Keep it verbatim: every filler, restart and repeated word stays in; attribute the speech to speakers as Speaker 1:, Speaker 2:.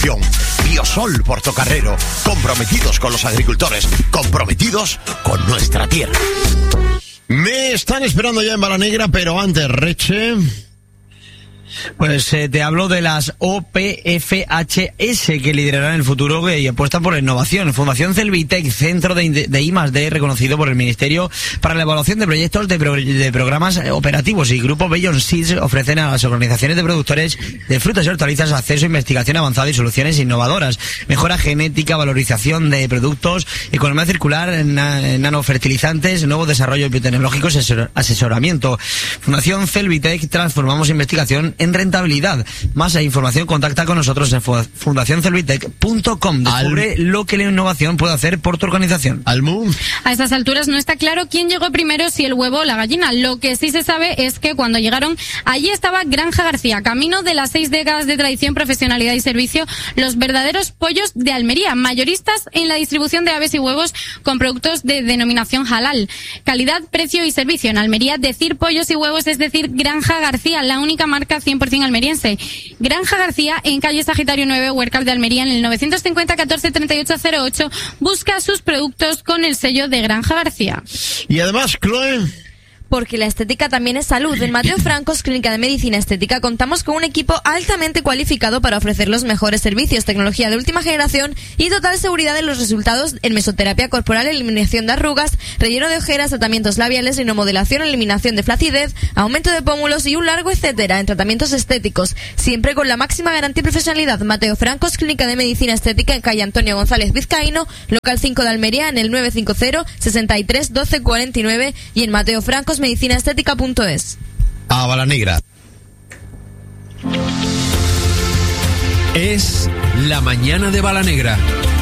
Speaker 1: producción. Biosol Portocarrero, comprometidos con los agricultores, comprometidos con nuestra tierra. Me están esperando ya en Balanegra, pero antes, Reche...
Speaker 2: Pues eh, te hablo de las O P F H S que liderarán el futuro y apuestan por la innovación. Fundación Celvitec, centro de, de I más D reconocido por el Ministerio para la evaluación de proyectos de, pro, de programas operativos, y Grupo Beyond Seeds ofrecen a las organizaciones de productores de frutas y hortalizas acceso a investigación avanzada y soluciones innovadoras, mejora genética, valorización de productos, economía circular, na, nanofertilizantes, nuevo desarrollo biotecnológico y asesor, asesoramiento. Fundación Celvitec, transformamos investigación en rentabilidad. Más información, contacta con nosotros en fundación celvitec punto com. Descubre Al... lo que la innovación puede hacer por tu organización.
Speaker 1: Almu.
Speaker 3: A estas alturas no está claro quién llegó primero, si el huevo o la gallina. Lo que sí se sabe es que cuando llegaron, allí estaba Granja García, camino de las seis décadas de tradición, profesionalidad y servicio, los verdaderos pollos de Almería, mayoristas en la distribución de aves y huevos con productos de denominación halal. Calidad, precio y servicio. En Almería, decir pollos y huevos es decir Granja García, la única marca cien por ciento almeriense. Granja García, en calle Sagitario nueve, Huércal de Almería, en el novecientos cincuenta catorce treinta y ocho cero ocho. Busca sus productos con el sello de Granja García.
Speaker 1: Y además, Chloe...
Speaker 4: Porque la estética también es salud. En Mateo Francos, Clínica de Medicina Estética, contamos con un equipo altamente cualificado para ofrecer los mejores servicios, tecnología de última generación y total seguridad en los resultados en mesoterapia corporal, eliminación de arrugas, relleno de ojeras, tratamientos labiales, rinomodelación, eliminación de flacidez, aumento de pómulos y un largo etcétera en tratamientos estéticos, siempre con la máxima garantía y profesionalidad. Mateo Francos, Clínica de Medicina Estética, en calle Antonio González Vizcaíno, local cinco de Almería, en el nueve cinco cero, sesenta y tres, doce cuarenta y nueve, y en Mateo Francos medicina estética punto es.
Speaker 1: A Balanegra.
Speaker 5: Es la mañana de Balanegra.